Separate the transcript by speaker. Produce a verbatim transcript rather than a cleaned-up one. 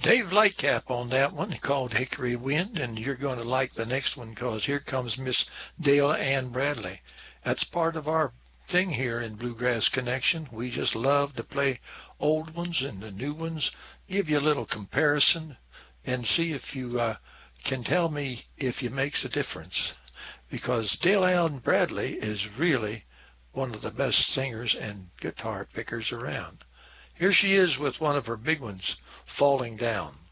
Speaker 1: Dave Lightcap on that one called Hickory Wind, and you're going to like the next one because here comes Miss Dale Ann Bradley. That's part of our thing here in Bluegrass Connection. We just love to play old ones and the new ones, give you a little comparison, and see if you uh, can tell me if it makes a difference. Because Dale Ann Bradley is really one of the best singers and guitar pickers around. Here she is with one of her big ones, Falling Down.